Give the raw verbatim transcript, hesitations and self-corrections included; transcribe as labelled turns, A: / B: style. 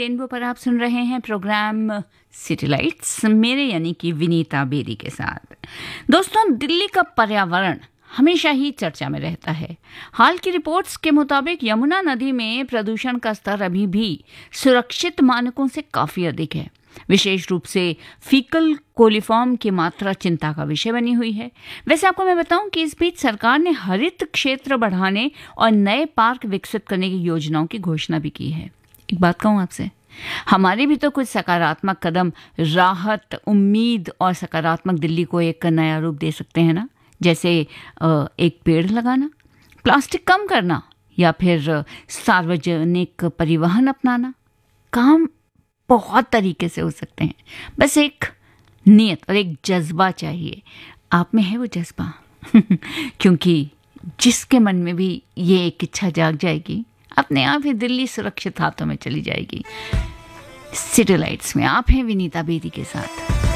A: Rainbow पर आप सुन रहे हैं प्रोग्राम सिटी लाइट्स, मेरे यानी कि विनीता बेरी के साथ। दोस्तों, दिल्ली का पर्यावरण हमेशा ही चर्चा में रहता है। हाल की रिपोर्ट्स के मुताबिक यमुना नदी में प्रदूषण का स्तर अभी भी सुरक्षित मानकों से काफी अधिक है। विशेष रूप से फीकल कोलिफॉर्म की मात्रा चिंता का विषय बनी हुई है। वैसे आपको मैं बताऊं कि इस बीच सरकार ने हरित क्षेत्र बढ़ाने और नए पार्क विकसित करने की योजनाओं की घोषणा भी की है। एक बात कहूं आपसे, हमारे भी तो कुछ सकारात्मक कदम राहत, उम्मीद और सकारात्मक दिल्ली को एक नया रूप दे सकते हैं ना। जैसे एक पेड़ लगाना, प्लास्टिक कम करना या फिर सार्वजनिक परिवहन अपनाना। काम बहुत तरीके से हो सकते हैं, बस एक नियत और एक जज्बा चाहिए। आप में है वो जज्बा? क्योंकि जिसके मन में भी ये एक इच्छा जाग जाएगी, अपने आप ही दिल्ली सुरक्षित हाथों में चली जाएगी। सिटी लाइट्स में आप हैं विनीता बेरी के साथ।